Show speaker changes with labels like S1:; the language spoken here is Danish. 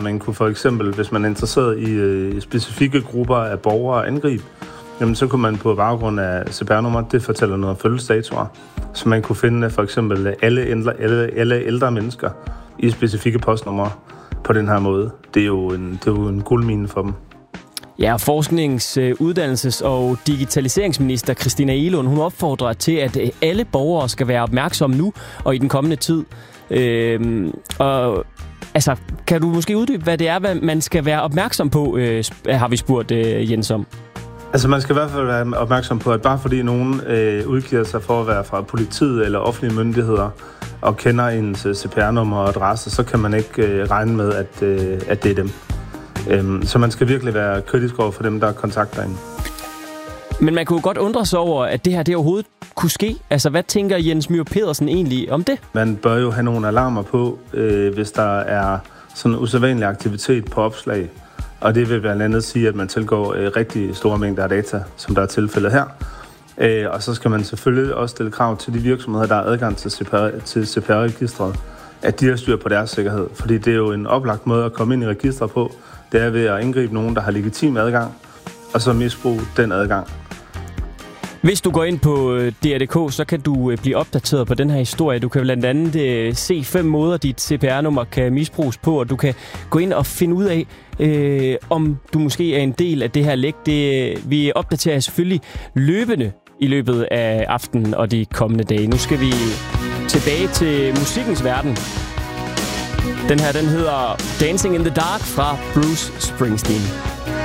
S1: man kunne for eksempel, hvis man er interesseret i specifikke grupper af borgere angribe, jamen så kunne man på baggrund af CPR-nummer, det fortæller noget om fødselsdatoer, så man kunne finde for eksempel alle ældre mennesker i specifikke postnumre på den her måde. Det er jo en guldmine for dem.
S2: Ja, forsknings-, uddannelses- og digitaliseringsminister Christina Egelund, hun opfordrer til, at alle borgere skal være opmærksomme nu og i den kommende tid. Altså, kan du måske uddybe, hvad det er, man skal være opmærksom på, har vi spurgt Jens om?
S1: Altså, man skal i hvert fald være opmærksom på, at bare fordi nogen udgiver sig for at være fra politiet eller offentlige myndigheder og kender ens CPR-nummer og adresse, så kan man ikke regne med, at det er dem. Så man skal virkelig være kritisk over for dem, der kontakter en.
S2: Men man kunne godt undre sig over, at det her det overhovedet kunne ske. Altså, hvad tænker Jens Myhr Pedersen egentlig om det?
S1: Man bør jo have nogle alarmer på, hvis der er sådan en usædvanlig aktivitet på opslag. Og det vil blandt andet sige, at man tilgår rigtig store mængder af data, som der er tilfældet her. Og så skal man selvfølgelig også stille krav til de virksomheder, der har adgang til CPR-registret, at de har styr på deres sikkerhed. Fordi det er jo en oplagt måde at komme ind i registret på. Det er ved at indgribe nogen, der har legitim adgang, og så misbruge den adgang.
S2: Hvis du går ind på DR.dk, så kan du blive opdateret på den her historie. Du kan blandt andet se 5 måder, dit CPR-nummer kan misbruges på, og du kan gå ind og finde ud af, om du måske er en del af det her læk. Vi opdaterer selvfølgelig løbende i løbet af aftenen og de kommende dage. Nu skal vi tilbage til musikkens verden. Den her, den hedder Dancing in the Dark fra Bruce Springsteen.